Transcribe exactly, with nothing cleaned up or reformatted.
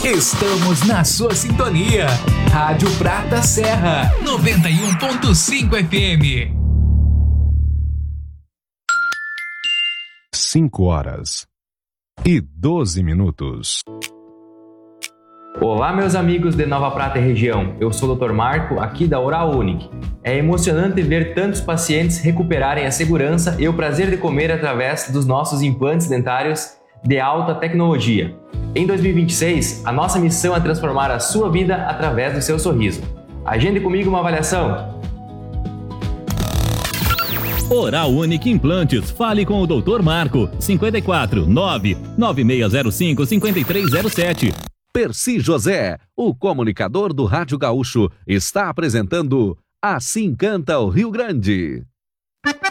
Estamos na sua sintonia. Rádio Prata Serra, noventa e um ponto cinco F M. Cinco horas e doze minutos. Olá, meus amigos de Nova Prata e região. Eu sou o doutor Marco, aqui da Oral Unique. É emocionante ver tantos pacientes recuperarem a segurança e o prazer de comer através dos nossos implantes dentários de alta tecnologia. Em dois mil e vinte e seis, a nossa missão é transformar a sua vida através do seu sorriso. Agende comigo uma avaliação. Oral Unique Implantes. Fale com o doutor Marco. cinco quatro nove nove seis zero cinco cinco três zero sete. Percy José, o comunicador do Rádio Gaúcho, está apresentando Assim Canta o Rio Grande.